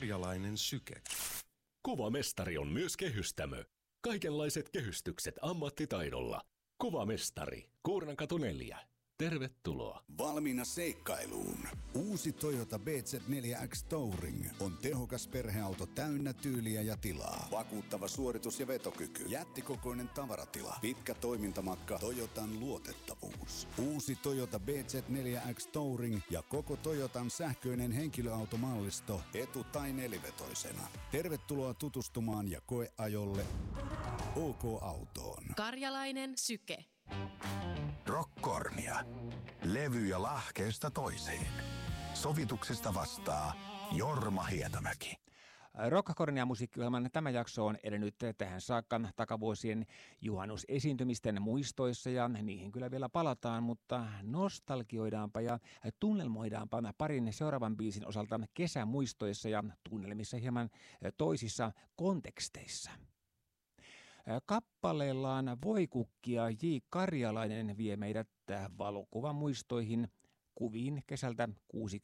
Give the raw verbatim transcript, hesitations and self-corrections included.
Karjalainen syke. Kuvamestari on myös kehystämö. Kaikenlaiset kehystykset ammattitaidolla. Kuvamestari, Kuurnankatu neljä. Tervetuloa. Valmiina seikkailuun. Uusi Toyota B Z neljä X Touring on tehokas perheauto täynnä tyyliä ja tilaa. Vakuuttava suoritus ja vetokyky. Jättikokoinen tavaratila. Pitkä toimintamatka. Toyotan luotettavuus. Uusi Toyota B Z neljä X Touring ja koko Toyotan sähköinen henkilöautomallisto etu- tai nelivetoisena. Tervetuloa tutustumaan ja koeajolle OK-autoon. Karjalainen syke. Rockkornia. Levyjä lahkeesta toiseen. Sovituksesta vastaa Jorma Hietamäki. Rockkornia musiikkiohjelman tämä jakso on edennyt tähän saakka takavuosien juhannusesiintymisten muistoissa ja niihin kyllä vielä palataan, mutta nostalgioidaanpa ja tunnelmoidaanpa parin seuraavan biisin osalta kesämuistoissa ja tunnelmissa hieman toisissa konteksteissa. Kappaleellaan Voikukkia J. Karjalainen vie meidät valokuvamuistoihin, kuviin kesältä kuusikymmentä.